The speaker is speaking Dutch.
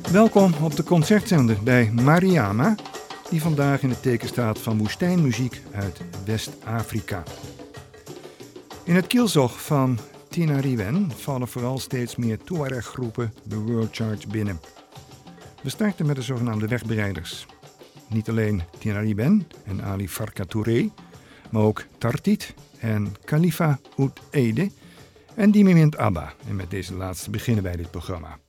Welkom op de concertzender bij Mariama, die vandaag in het teken staat van woestijnmuziek uit West-Afrika. In het kielzog van Tinariwen vallen vooral steeds meer Tuareg-groepen de World Chart binnen. We starten met de zogenaamde wegbereiders. Niet alleen Tinariwen en Ali Farka Touré, maar ook Tartit en Khalifa Oud Ede en Dimimint Abba. En met deze laatste beginnen wij dit programma.